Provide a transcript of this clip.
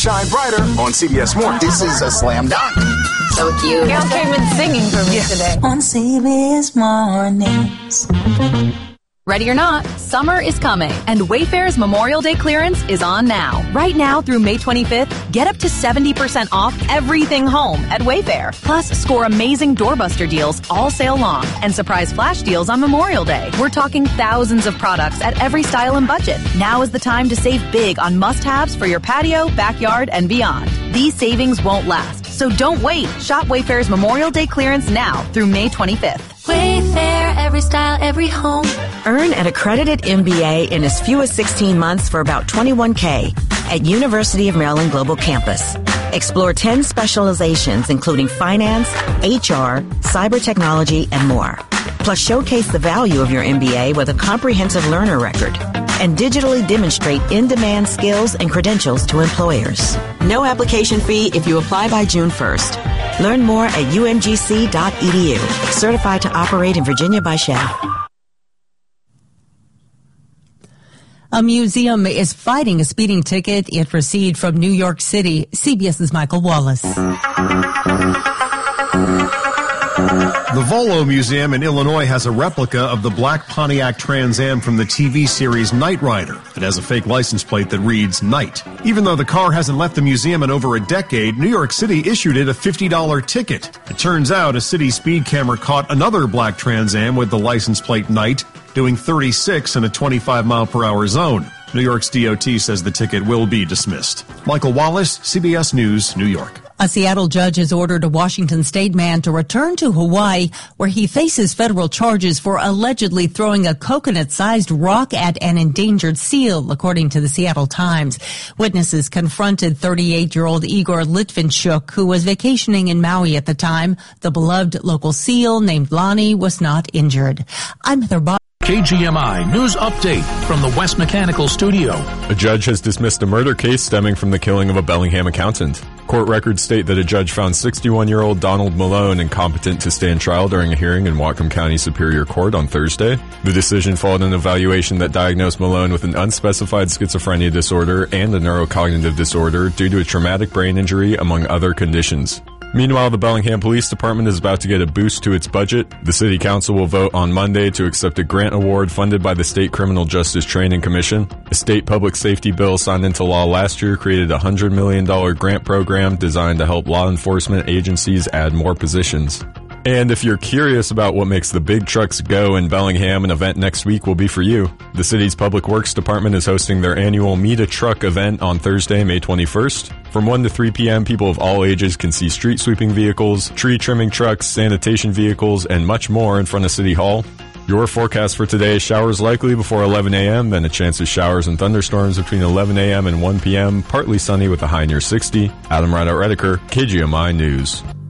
Shine brighter on CBS Mornings. This is a slam dunk. So cute. Gail came in singing for me today. On CBS Mornings. Ready or not, summer is coming, and Wayfair's Memorial Day clearance is on now. Right now through May 25th, get up to 70% off everything home at Wayfair. Plus, score amazing doorbuster deals all sale long and surprise flash deals on Memorial Day. We're talking thousands of products at every style and budget. Now is the time to save big on must-haves for your patio, backyard, and beyond. These savings won't last, so don't wait. Shop Wayfair's Memorial Day clearance now through May 25th. Wayfair, every style, every home. Earn an accredited MBA in as few as 16 months for about $21K at University of Maryland Global Campus. Explore 10 specializations including finance, HR, cyber technology, and more. Plus, showcase the value of your MBA with a comprehensive learner record and digitally demonstrate in-demand skills and credentials to employers. No application fee if you apply by June 1st. Learn more at umgc.edu. Certified to operate in Virginia by Shell. A museum is fighting a speeding ticket it received from New York City. CBS's Michael Wallace. The Volo Museum in Illinois has a replica of the black Pontiac Trans Am from the TV series Knight Rider. It has a fake license plate that reads Knight. Even though the car hasn't left the museum in over a decade, New York City issued it a $50 ticket. It turns out a city speed camera caught another black Trans Am with the license plate Knight doing 36 in a 25-mile-per-hour zone. New York's DOT says the ticket will be dismissed. Michael Wallace, CBS News, New York. A Seattle judge has ordered a Washington state man to return to Hawaii, where he faces federal charges for allegedly throwing a coconut-sized rock at an endangered seal, according to the Seattle Times. Witnesses confronted 38-year-old Igor Litvinchuk, who was vacationing in Maui at the time. The beloved local seal, named Lonnie, was not injured. I'm Heather Bob. KGMI News Update from the West Mechanical Studio. A judge has dismissed a murder case stemming from the killing of a Bellingham accountant. Court records state that a judge found 61-year-old Donald Malone incompetent to stand trial during a hearing in Whatcom County Superior Court on Thursday. The decision followed an evaluation that diagnosed Malone with an unspecified schizophrenia disorder and a neurocognitive disorder due to a traumatic brain injury, among other conditions. Meanwhile, the Bellingham Police Department is about to get a boost to its budget. The City Council will vote on Monday to accept a grant award funded by the State Criminal Justice Training Commission. A state public safety bill signed into law last year created a $100 million grant program designed to help law enforcement agencies add more positions. And if you're curious about what makes the big trucks go in Bellingham, an event next week will be for you. The city's Public Works Department is hosting their annual Meet a Truck event on Thursday, May 21st. From 1 to 3 p.m., people of all ages can see street sweeping vehicles, tree trimming trucks, sanitation vehicles, and much more in front of City Hall. Your forecast for today: showers likely before 11 a.m., then a chance of showers and thunderstorms between 11 a.m. and 1 p.m., partly sunny with a high near 60. Adam Rideout-Redeker, KGMI News.